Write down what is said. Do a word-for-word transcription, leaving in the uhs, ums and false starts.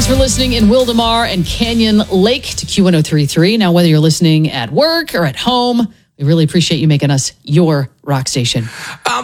Thanks for listening in Wildomar and Canyon Lake to Q one oh three point three. Now, whether you're listening at work or at home, we really appreciate you making us your rock station. I'm